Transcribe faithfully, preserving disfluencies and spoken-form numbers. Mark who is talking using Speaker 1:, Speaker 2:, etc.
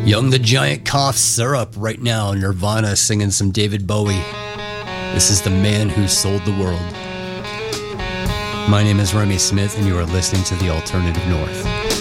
Speaker 1: Young the Giant Cough Syrup right now. Nirvana singing some David Bowie. This is The Man Who Sold the World. My name is Remy Smith, and you are listening to The Alternative North.